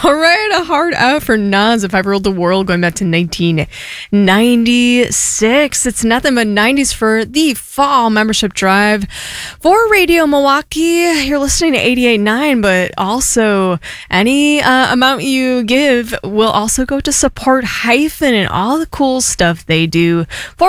All right, a hard out for Nas. If I Ruled the World, going back to 1996. It's nothing but 90s for the fall membership drive for Radio Milwaukee. You're listening to 88.9, but also any amount you give will also go to support Hyphen and all the cool stuff they do.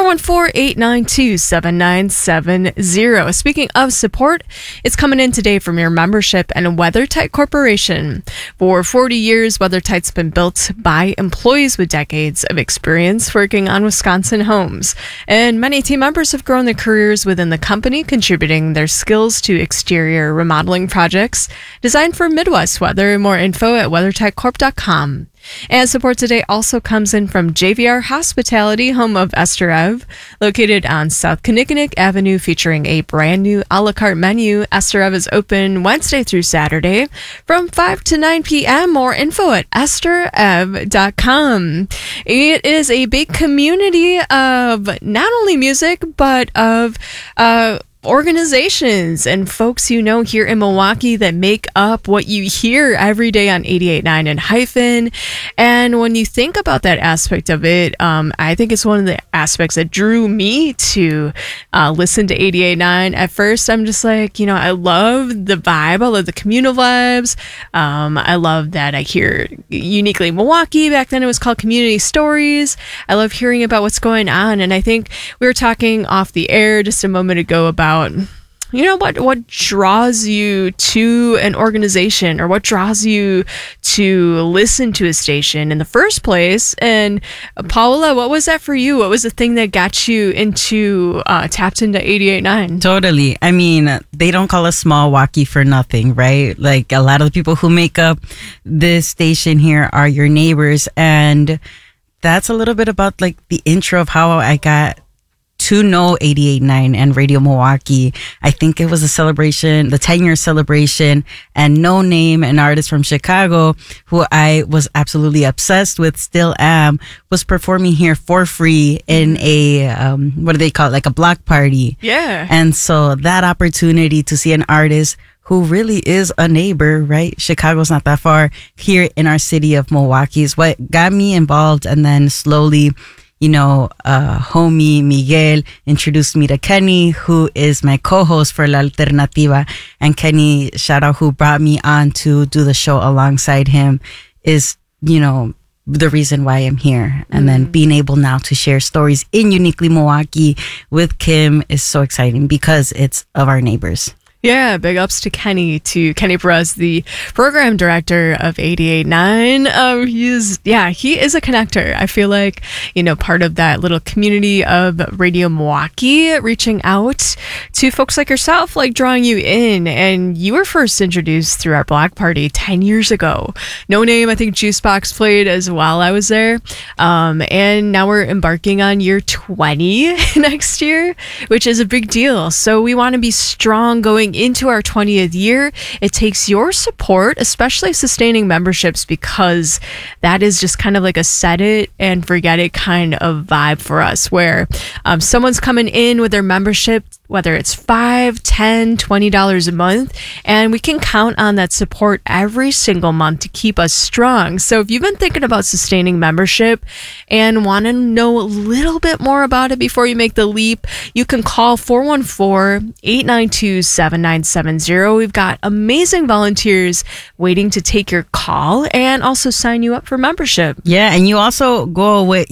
414-892-7970. Speaking of support, it's coming in today from your membership and WeatherTight Corporation. For 40 years, WeatherTight's been built by employees with decades of experience working on Wisconsin homes. And many team members have grown their careers within the company, contributing their skills to exterior remodeling projects designed for Midwest weather. More info at weathertightcorp.com. And support today also comes in from JVR Hospitality, home of Esther Ev, located on South Kinnickinnick Avenue, featuring a brand new a la carte menu. Esther Ev is open Wednesday through Saturday from 5 to 9 p.m. More info at esterev.com. It is a big community of not only music, but of organizations and folks you know here in Milwaukee that make up what you hear every day on 88.9 and Hyphen. And when you think about that aspect of it, I think it's one of the aspects that drew me to listen to 88.9. At first, I'm just like, I love the vibe. I love the communal vibes. I love that I hear Uniquely Milwaukee. Back then it was called Community Stories. I love hearing about what's going on. And I think we were talking off the air just a moment ago about what draws you to an organization, or what draws you to listen to a station in the first place. And Paula, what was that for you? What was the thing that got you into tapped into 88.9? Totally. I mean, they don't call us small walkie for nothing, right? Like, a lot of the people who make up this station here are your neighbors. And that's a little bit about like the intro of how I got to know 88.9 and Radio Milwaukee. I think it was a celebration, the 10-year celebration, and No Name, an artist from Chicago who I was absolutely obsessed with, still am, was performing here for free in a, what do they call it? Like a block party. Yeah. And so that opportunity to see an artist who really is a neighbor, right? Chicago's not that far, here in our city of Milwaukee is what got me involved. And then slowly, homie Miguel introduced me to Kenny, who is my co-host for La Alternativa. And Kenny, shout out, who brought me on to do the show alongside him, is, the reason why I'm here. And then being able now to share stories in Uniquely Milwaukee with Kim is so exciting because it's of our neighbors. Yeah, big ups to Kenny Perez, the program director of 88.9. He is a connector. I feel like, part of that little community of Radio Milwaukee, reaching out to folks like yourself, like drawing you in. And you were first introduced through our block party 10 years ago. No Name, I think Juicebox played as well. I was there. And now we're embarking on year 20 next year, which is a big deal. So we want to be strong going into our 20th year. It takes your support, especially sustaining memberships, because that is just kind of like a set it and forget it kind of vibe for us, where someone's coming in with their membership, whether it's $5, $10, $20 a month, and we can count on that support every single month to keep us strong. So if you've been thinking about sustaining membership and want to know a little bit more about it before you make the leap, you can call 414-892-7970. We've got amazing volunteers waiting to take your call and also sign you up for membership. Yeah, and you also go away.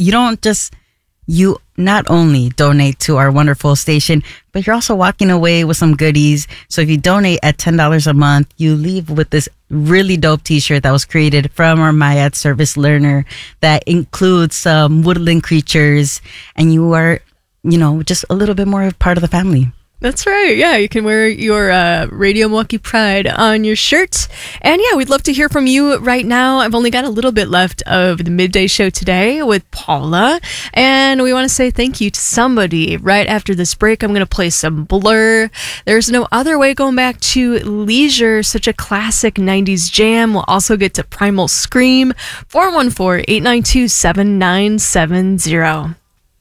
You not only donate to our wonderful station, but you're also walking away with some goodies. So if you donate at $10 a month, you leave with this really dope t-shirt that was created from our Mayat service learner that includes some woodland creatures, and you are, just a little bit more of part of the family. That's right. Yeah, you can wear your Radio Milwaukee Pride on your shirt. And yeah, we'd love to hear from you right now. I've only got a little bit left of the midday show today with Paula. And we want to say thank you to somebody. Right after this break, I'm going to play some Blur. There's No Other Way, going back to Leisure, such a classic 90s jam. We'll also get to Primal Scream. 414-892-7970.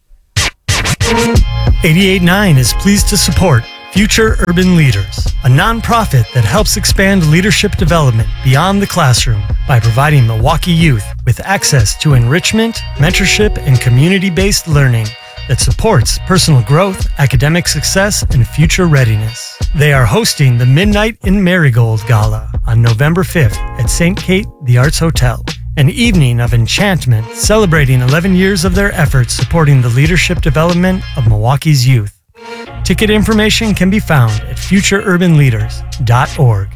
88.9 is pleased to support Future Urban Leaders, a nonprofit that helps expand leadership development beyond the classroom by providing Milwaukee youth with access to enrichment, mentorship, and community-based learning that supports personal growth, academic success, and future readiness. They are hosting the Midnight in Marigold Gala on November 5th at St. Kate The Arts Hotel, an evening of enchantment celebrating 11 years of their efforts supporting the leadership development of Milwaukee's youth. Ticket information can be found at futureurbanleaders.org.